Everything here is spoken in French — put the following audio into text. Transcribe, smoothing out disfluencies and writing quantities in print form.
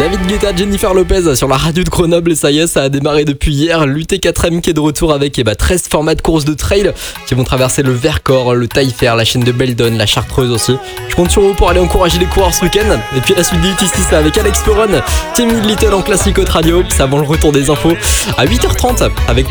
David Guetta, Jennifer Lopez sur la radio de Grenoble et ça y est, ça a démarré depuis hier. L'UT4M qui est de retour avec 13 formats de courses de trail qui vont traverser le Vercors, le Taillefer, la chaîne de Beldon, la Chartreuse aussi. Je compte sur vous pour aller encourager les coureurs ce week-end. Et puis la suite du UT6 c'est avec Alex Perron, Timmy Little en classique haute radio. C'est avant le retour des infos à 8h30 avec